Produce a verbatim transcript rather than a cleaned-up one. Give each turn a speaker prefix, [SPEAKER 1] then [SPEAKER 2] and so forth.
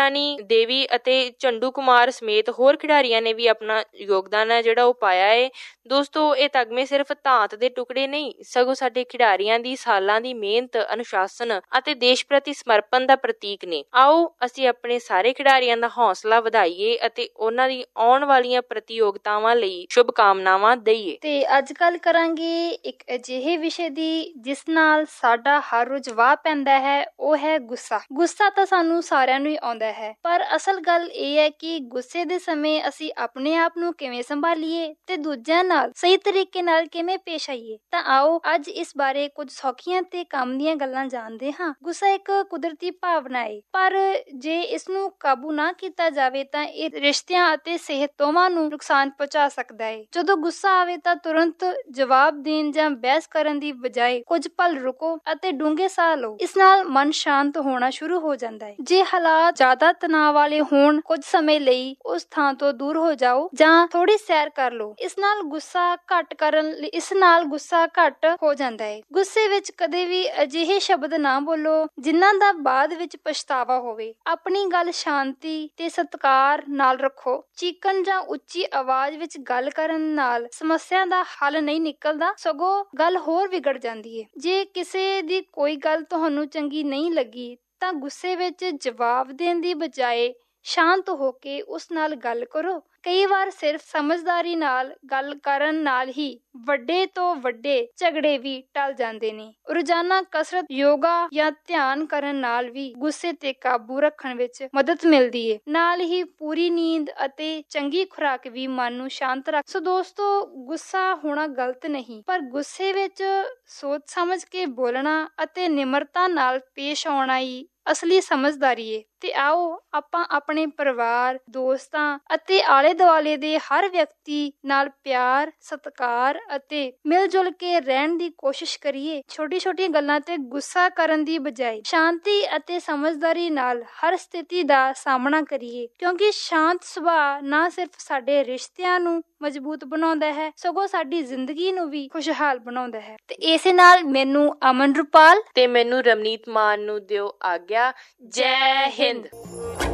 [SPEAKER 1] ਰਾਣੀ ਦੇਵੀ ਅਤੇ ਝੰਡੂ ਕੁਮਾਰ ਸਮੇਤ ਹੋਰ ਖਿਡਾਰੀਆਂ ਨੇ ਵੀ ਆਪਣਾ ਯੋਗਦਾਨ ਹੈ ਜਿਹੜਾ ਉਹ ਪਾਇਆ ਹੈ। ਦੋਸਤੋ, ਇਹ ਤਗਮੇ ਸਿਰਫ ਧਾਤ ਦੇ ਟੁਕੜੇ ਨਹੀਂ, ਸਗੋਂ ਸਾਡੇ ਖਿਡਾਰੀਆਂ ਦੀ ਸਾਲਾਂ ਦੀ ਮਿਹਨਤ, ਅਨੁਸ਼ਾਸਨ ਅਤੇ ਦੇਸ਼ ਪ੍ਰਤੀ ਸਮਰਪਣ ਦਾ ਪ੍ਰਤੀਕ ਨੇ। ਆਓ ਅਸੀਂ ਆਪਣੇ ਸਾਰੇ ਖਿਡਾਰੀਆਂ ਦਾ ਹੌਸਲਾ ਵਧਾਈਏ ਅਤੇ ਉਹਨਾਂ ਦੀ ਆਉਣ ਵਾਲੀਆਂ ਪ੍ਰਤੀਯੋਗਤਾਵਾਂ ਲਈ ਸ਼ੁਭ ਕਾਮਨਾਵਾਂ ਦਈਏ।
[SPEAKER 2] ਤੇ ਅੱਜ ਕੱਲ ਕਰਾਂਗੇ ਇੱਕ ਅਜਿਹੇ ਵਿਸ਼ੇ ਦੀ ਜਿਸ ਨਾਲ ਸਾਡਾ ਹਰ ਰੋਜ਼ ਵਾਹ ਪੈਂਦਾ ਹੈ, ਉਹ ਹੈ ਗੁੱਸਾ। ਗੁੱਸਾ ਤਾਂ ਸਾਨੂੰ ਸਾਰਿਆਂ ਨੂੰ ਹੀ ਆਉਂਦਾ ਹੈ, ਪਰ ਅਸਲ ਗੱਲ ਇਹ ਹੈ ਕਿ ਗੁੱਸੇ ਦੇ ਸਮੇਂ ਅਸੀਂ ਆਪਣੇ ਆਪ ਨੂੰ ਕਿਵੇਂ ਸੰਭਾਲੀਏ ਤੇ ਦੂਜਿਆਂ ਨਾਲ ਸਹੀ ਤਰੀਕੇ ਨਾਲ ਕਿਵੇਂ ਪੇਸ਼ ਆਈਏ। ਤਾਂ ਆਓ ਅੱਜ ਇਸ ਬਾਰੇ ਕੁਝ ਸੌਖੀਆਂ ਤੇ ਕੰਮ ਦੀਆਂ ਗੱਲਾਂ ਜਾਣਦੇ ਹਾਂ। ਗੁੱਸਾ ਇੱਕ ਕੁਦਰਤੀ ਭਾਵਨਾ ਹੈ, ਪਰ ਜੇ ਇਸ ਨੂੰ ਕਾਬੂ ਨਾ ਕੀਤਾ ਜਾਵੇ ਤਾਂ ਇਹ ਰਿਸ਼ਤਿਆਂ ਅਤੇ ਸਿਹਤ ਦੋਵਾਂ ਨੂੰ ਨੁਕਸਾਨ ਪਹੁੰਚਾ ਸਕਦਾ ਹੈ। ਜਦੋਂ ਗੁੱਸਾ ਆਵੇ ਤਾਂ ਤੁਰੰਤ ਜਵਾਬ ਦੇਣ ਜਾਂ ਬਹਿਸ ਕਰਨ ਦੀ ਬਜਾਏ ਕੁਝ ਪਲ ਰੁਕੋ ਅਤੇ ਡੂੰਘੇ ਸਾਹ ਲਓ। ਇਸ ਨਾਲ ਮਨ ਸ਼ਾਂਤ ਹੋਣਾ ਸ਼ੁਰੂ ਹੋ ਜਾਂਦਾ ਹੈ। ਜੇ ਹਾਲਾਤ ਜ਼ਿਆਦਾ ਤਣਾਅ ਵਾਲੇ ਹੋਣ, ਕੁਝ ਸਮੇਂ ਲਈ ਉਸ ਥਾਂ ਤੋਂ ਦੂਰ ਹੋ ਜਾਓ ਜਾਂ ਥੋੜੀ ਸੈਰ ਕਰ ਲਓ। ਇਸ ਨਾਲ ਗੁੱਸਾ ਘੱਟ ਕਰਨ ਇਸ ਨਾਲ ਗੁੱਸਾ ਘੱਟ ਹੋ ਜਾਂਦਾ ਹੈ। ਗੁੱਸੇ ਵਿੱਚ ਕਦੇ ਵੀ ਅਜਿਹੇ ਸ਼ਬਦ ਨਾ ਬੋਲੋ ਜਿਨ੍ਹਾਂ ਦਾ ਬਾਅਦ ਵਿੱਚ ਪਛਤਾਵਾ ਹੋਵੇ। ਆਪਣੀ ਗੱਲ ਸ਼ਾਂਤੀ ਤੇ ਸਤਿਕਾਰ ਨਾਲ ਰੱਖੋ। ਚੀਕਣ ਜਾਂ ਉੱਚੀ ਆਵਾਜ਼ ਵਿੱਚ ਗੱਲ ਕਰਨ ਨਾਲ ਸਮੱਸਿਆ ਦਾ ਹੱਲ ਨਹੀਂ ਨਿਕਲਦਾ, ਸਗੋਂ ਗੱਲ ਹੋਰ ਵਿਗੜ ਜਾਂਦੀ ਹੈ। ਜੇ ਕਿਸੇ ਦੀ ਕੋਈ ਗੱਲ ਤੁਹਾਨੂੰ ਚੰਗੀ ਨਹੀਂ ਲੱਗੀ ਤਾਂ ਗੁੱਸੇ ਵਿੱਚ ਜਵਾਬ ਦੇਣ ਦੀ ਬਜਾਏ ਸ਼ਾਂਤ ਹੋ ਕੇ ਉਸ ਨਾਲ ਗੱਲ ਕਰੋ। ਕਈ ਵਾਰ ਸਿਰਫ ਸਮਝਦਾਰੀ ਨਾਲ ਗੱਲ ਕਰਨ ਨਾਲ ਹੀ ਵੱਡੇ ਤੋਂ ਵੱਡੇ ਝਗੜੇ ਵੀ ਟਲ ਜਾਂਦੇ ਨੇ। ਰੋਜ਼ਾਨਾ ਕਸਰਤ, ਯੋਗਾ ਜਾਂ ਧਿਆਨ ਕਰਨ ਨਾਲ ਵੀ ਗੁੱਸੇ ਤੇ ਕਾਬੂ ਰੱਖਣ ਵਿੱਚ ਮਦਦ ਮਿਲਦੀ ਹੈ। ਨਾਲ ਹੀ ਪੂਰੀ ਨੀਂਦ ਅਤੇ ਚੰਗੀ ਖੁਰਾਕ ਵੀ ਮਨ ਨੂੰ ਸ਼ਾਂਤ ਰੱਖ। ਸੋ ਦੋਸਤੋ, ਗੁੱਸਾ ਹੋਣਾ ਗਲਤ ਨਹੀਂ, ਪਰ ਗੁੱਸੇ ਵਿੱਚ ਸੋਚ ਸਮਝ ਕੇ ਬੋਲਣਾ ਅਤੇ ਨਿਮਰਤਾ ਨਾਲ ਪੇਸ਼ ਆਉਣਾ ਹੀ ਅਸਲੀ ਸਮਝਦਾਰੀ ਏ। ਤੇ ਆਓ ਆਪਾਂ ਆਪਣੇ ਪਰਿਵਾਰ, ਦੋਸਤਾਂ ਅਤੇ ਆਲੇ ਦੁਆਲੇ ਦੇ ਹਰ ਵਿਅਕਤੀ ਨਾਲ ਪਿਆਰ, ਸਤਿਕਾਰ ਅਤੇ ਮਿਲ ਜੁਲ ਕੇ ਰਹਿਣ ਦੀ ਕੋਸ਼ਿਸ਼ ਕਰੀਏ। ਛੋਟੀ ਛੋਟੀਆਂ ਗੱਲਾਂ ਤੇ ਗੁੱਸਾ ਕਰਨ ਦੀ ਬਜਾਏ ਸ਼ਾਂਤੀ ਅਤੇ ਸਮਝਦਾਰੀ ਨਾਲ ਹਰ ਸਥਿਤੀ ਦਾ ਸਾਹਮਣਾ ਕਰੀਏ, ਕਿਉਂਕਿ ਸ਼ਾਂਤ ਸੁਭਾਅ ਨਾ ਸਿਰਫ ਸਾਡੇ ਰਿਸ਼ਤਿਆਂ ਨੂੰ ਮਜ਼ਬੂਤ ਬਣਾਉਂਦਾ ਹੈ, ਸਗੋਂ ਸਾਡੀ ਜ਼ਿੰਦਗੀ ਨੂੰ ਵੀ ਖੁਸ਼ਹਾਲ ਬਣਾਉਂਦਾ ਹੈ। ਤੇ ਇਸੇ ਨਾਲ ਮੈਨੂੰ ਅਮਨ ਰੁਪਾਲ
[SPEAKER 1] ਤੇ ਮੈਨੂੰ ਰਮਨੀਤ ਮਾਨ ਨੂੰ ਦਿਓ ਆਗਿਆ। ਜੈ ਹਿੰਦ।